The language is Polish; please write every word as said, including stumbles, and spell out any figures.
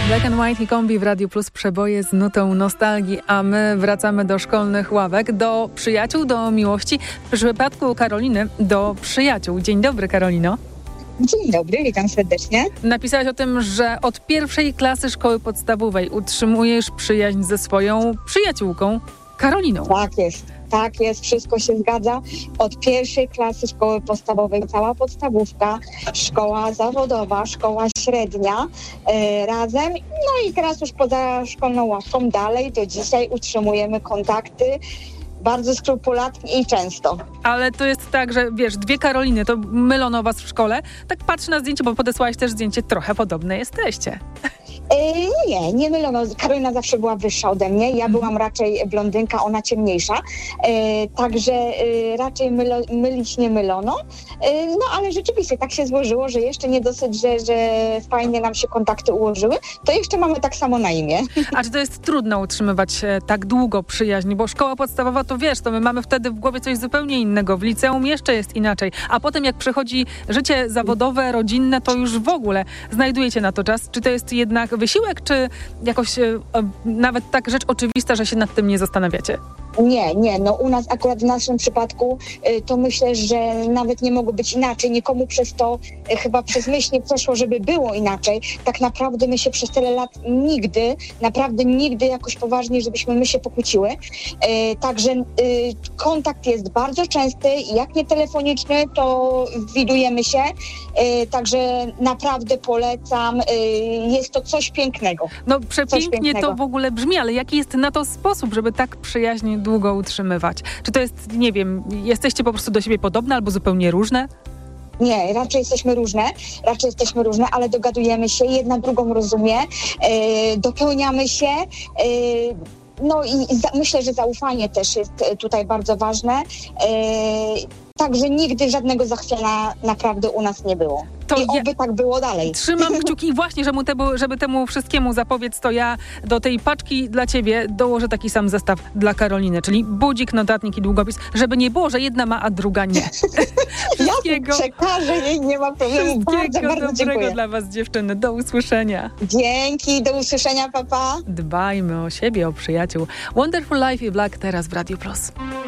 Black and White i Kombi w Radiu Plus, przeboje z nutą nostalgii, a my wracamy do szkolnych ławek, do przyjaciół, do miłości. W przypadku Karoliny do przyjaciół. Dzień dobry, Karolino. Dzień dobry, witam serdecznie. Napisałaś o tym, że od pierwszej klasy szkoły podstawowej utrzymujesz przyjaźń ze swoją przyjaciółką Karoliną. Tak jest, tak jest, wszystko się zgadza. Od pierwszej klasy szkoły podstawowej, cała podstawówka, szkoła zawodowa, szkoła średnia e, razem. No i teraz już poza szkolną ławką dalej do dzisiaj utrzymujemy kontakty bardzo skrupulatnie i często. Ale to jest tak, że wiesz, dwie Karoliny, to mylono was w szkole. Tak patrzę na zdjęcie, bo podesłałaś też zdjęcie, trochę podobne jesteście. Yy, nie, nie mylono. Karolina zawsze była wyższa ode mnie. Ja byłam raczej blondynka, ona ciemniejsza. Yy, także yy, raczej mylo, mylić nie mylono. Yy, no ale rzeczywiście tak się złożyło, że jeszcze nie dosyć, że, że fajnie nam się kontakty ułożyły, to jeszcze mamy tak samo na imię. A czy to jest trudno utrzymywać tak długo przyjaźń? Bo szkoła podstawowa, to wiesz, to my mamy wtedy w głowie coś zupełnie innego. W liceum jeszcze jest inaczej. A potem jak przychodzi życie zawodowe, rodzinne, to już w ogóle znajdujecie na to czas. Czy to jest jednak wysiłek, czy jakoś e, nawet tak rzecz oczywista, że się nad tym nie zastanawiacie? Nie, nie, no u nas akurat w naszym przypadku y, to myślę, że nawet nie mogło być inaczej. Nikomu przez to y, chyba przez myśl nie przeszło, żeby było inaczej. Tak naprawdę my się przez tyle lat nigdy, naprawdę nigdy jakoś poważnie, żebyśmy my się pokłóciły. Y, także y, kontakt jest bardzo częsty. Jak nie telefoniczny, to widujemy się. Y, także naprawdę polecam. Y, jest to coś pięknego. No przepięknie pięknego. To w ogóle brzmi, ale jaki jest na to sposób, żeby tak przyjaźnie długo utrzymywać? Czy to jest, nie wiem, jesteście po prostu do siebie podobne albo zupełnie różne? Nie, raczej jesteśmy różne, raczej jesteśmy różne, ale dogadujemy się, jedna drugą rozumie, yy, dopełniamy się. Yy, no i za, myślę, że zaufanie też jest tutaj bardzo ważne. Yy, Także nigdy żadnego zachwiania naprawdę u nas nie było. To I ja... oby tak było dalej. Trzymam kciuki właśnie, żeby temu, żeby temu wszystkiemu zapobiec, to ja do tej paczki dla ciebie dołożę taki sam zestaw dla Karoliny, czyli budzik, notatnik i długopis, żeby nie było, że jedna ma, a druga nie. Wszystkiego, ja przekażę jej, nie ma problemu. Bardzo, bardzo dobrego dziękuję. Dla was, dziewczyny. Do usłyszenia. Dzięki, do usłyszenia, papa. Dbajmy o siebie, o przyjaciół. Wonderful Life i Black teraz w Radiu Plus.